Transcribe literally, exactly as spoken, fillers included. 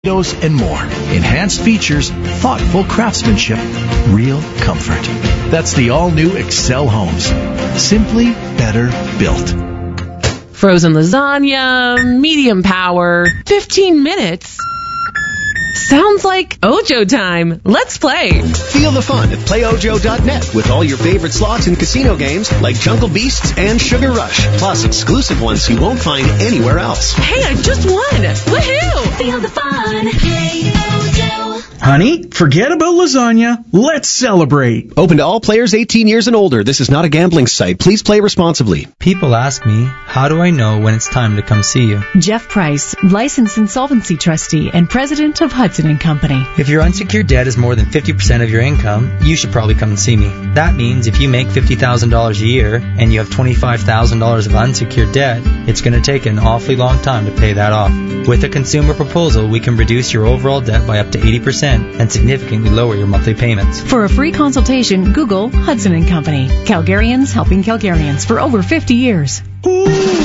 and more. Enhanced features, thoughtful craftsmanship, real comfort. That's the all-new Excel Homes. Simply better built. Frozen lasagna, medium power, fifteen minutes. Sounds like Ojo time. Let's play. Feel the fun at play ojo dot net with all your favorite slots and casino games like Jungle Beasts and Sugar Rush, plus exclusive ones you won't find anywhere else. Hey, I just won. Woohoo! Feel the fun. Play Ojo. Honey, forget about lasagna. Let's celebrate. Open to all players eighteen years and older. This is not a gambling site. Please play responsibly. People ask me, how do I know when it's time to come see you? Jeff Price, licensed insolvency trustee and president of Hudson and Company. If your unsecured debt is more than fifty percent of your income, you should probably come and see me. That means if you make fifty thousand dollars a year and you have twenty-five thousand dollars of unsecured debt, it's going to take an awfully long time to pay that off. With a consumer proposal, we can reduce your overall debt by up to eighty percent and significantly lower your monthly payments. For a free consultation, Google Hudson and Company. Calgarians helping Calgarians for over fifty years. Ooh.